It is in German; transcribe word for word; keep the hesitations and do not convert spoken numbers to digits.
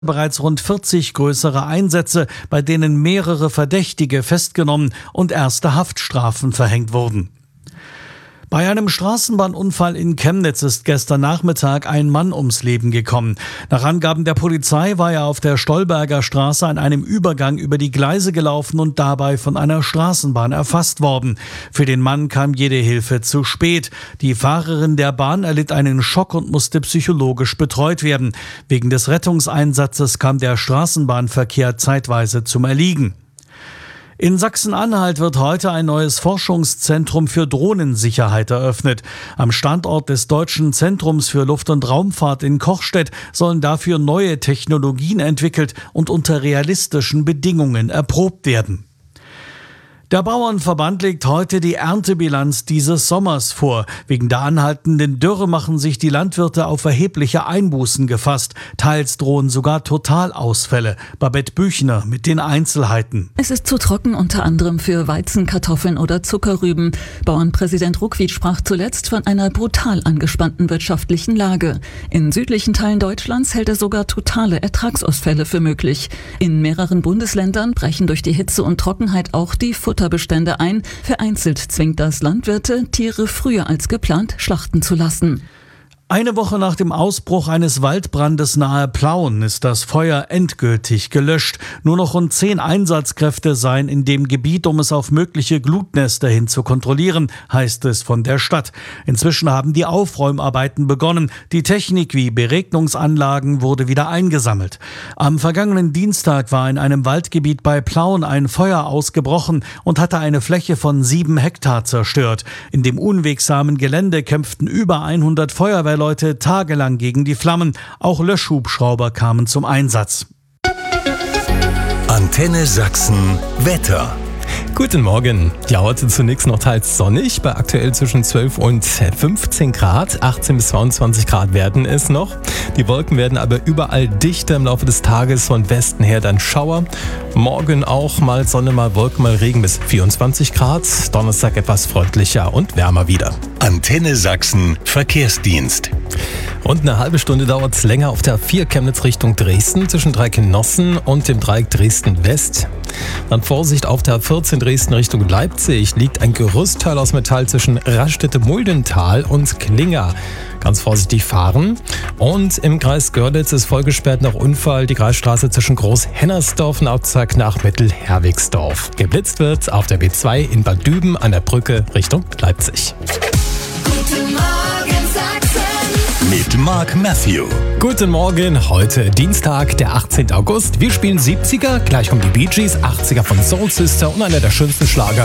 bereits rund vierzig größere Einsätze, bei denen mehrere Verdächtige festgenommen und erste Haftstrafen verhängt wurden. Bei einem Straßenbahnunfall in Chemnitz ist gestern Nachmittag ein Mann ums Leben gekommen. Nach Angaben der Polizei war er auf der Stolberger Straße an einem Übergang über die Gleise gelaufen und dabei von einer Straßenbahn erfasst worden. Für den Mann kam jede Hilfe zu spät. Die Fahrerin der Bahn erlitt einen Schock und musste psychologisch betreut werden. Wegen des Rettungseinsatzes kam der Straßenbahnverkehr zeitweise zum Erliegen. In Sachsen-Anhalt wird heute ein neues Forschungszentrum für Drohnensicherheit eröffnet. Am Standort des Deutschen Zentrums für Luft- und Raumfahrt in Kochstedt sollen dafür neue Technologien entwickelt und unter realistischen Bedingungen erprobt werden. Der Bauernverband legt heute die Erntebilanz dieses Sommers vor. Wegen der anhaltenden Dürre machen sich die Landwirte auf erhebliche Einbußen gefasst. Teils drohen sogar Totalausfälle. Babette Büchner mit den Einzelheiten. Es ist zu trocken, unter anderem für Weizen, Kartoffeln oder Zuckerrüben. Bauernpräsident Ruckwied sprach zuletzt von einer brutal angespannten wirtschaftlichen Lage. In südlichen Teilen Deutschlands hält er sogar totale Ertragsausfälle für möglich. In mehreren Bundesländern brechen durch die Hitze und Trockenheit auch die Futter Bestände ein. Vereinzelt zwingt das Landwirte, Tiere früher als geplant schlachten zu lassen. Eine Woche nach dem Ausbruch eines Waldbrandes nahe Plauen ist das Feuer endgültig gelöscht. Nur noch rund zehn Einsatzkräfte seien in dem Gebiet, um es auf mögliche Glutnester hin zu kontrollieren, heißt es von der Stadt. Inzwischen haben die Aufräumarbeiten begonnen. Die Technik wie Beregnungsanlagen wurde wieder eingesammelt. Am vergangenen Dienstag war in einem Waldgebiet bei Plauen ein Feuer ausgebrochen und hatte eine Fläche von sieben Hektar zerstört. In dem unwegsamen Gelände kämpften über hundert Feuerwehrleute Leute tagelang gegen die Flammen. Auch Löschhubschrauber kamen zum Einsatz. Antenne Sachsen Wetter. Guten Morgen. Ja, heute zunächst noch teils sonnig, bei aktuell zwischen zwölf und fünfzehn Grad. achtzehn bis zweiundzwanzig Grad werden es noch. Die Wolken werden aber überall dichter im Laufe des Tages, von Westen her dann Schauer. Morgen auch mal Sonne, mal Wolken, mal Regen bis vierundzwanzig Grad. Donnerstag etwas freundlicher und wärmer wieder. Antenne Sachsen Verkehrsdienst. Rund eine halbe Stunde dauert es länger auf der A vier Chemnitz Richtung Dresden zwischen Dreieck-Nossen und dem Dreieck Dresden-West. Dann Vorsicht auf der A vierzehn Dresden Richtung Leipzig, liegt ein Gerüstteil aus Metall zwischen Raststätte-Muldental und Klinger. Ganz vorsichtig fahren. Und im Kreis Görlitz ist vollgesperrt nach Unfall die Kreisstraße zwischen Groß-Hennersdorf und Abzweig nach Mittel-Herwigsdorf. Geblitzt wird auf der B zwei in Bad Düben an der Brücke Richtung Leipzig. Guten Morgen Sachsen. Mit Mark Matthew. Guten Morgen, heute Dienstag, der achtzehnten August. Wir spielen siebziger, gleich kommen die Bee Gees, achtziger von Soul Sister und einer der schönsten Schlager